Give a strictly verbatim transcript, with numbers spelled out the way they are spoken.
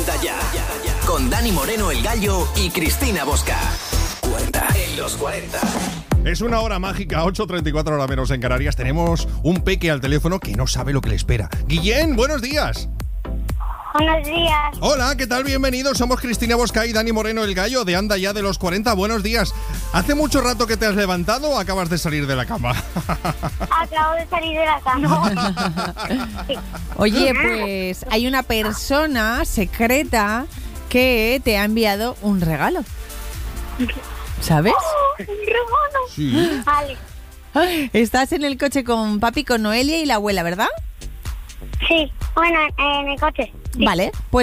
Anda ya, con Dani Moreno el Gallo y Cristina Bosca. cuarenta en los cuarenta. Es una hora mágica, ocho treinta y cuatro horas menos en Canarias. Tenemos un peque al teléfono que no sabe lo que le espera. Guillén, buenos días. Buenos días. Hola, ¿qué tal? Bienvenidos. Somos Cristina Bosca y Dani Moreno el Gallo de Anda ya de los cuarenta. Buenos días. ¿Hace mucho rato que te has levantado o acabas de salir de la cama? Acabo de salir de la cama. Oye, pues hay una persona secreta que te ha enviado un regalo. ¿Sabes? Un regalo. Sí. Vale. Estás en el coche con papi, con Noelia y la abuela, ¿verdad? Sí, bueno, en el coche. Sí. Vale, pues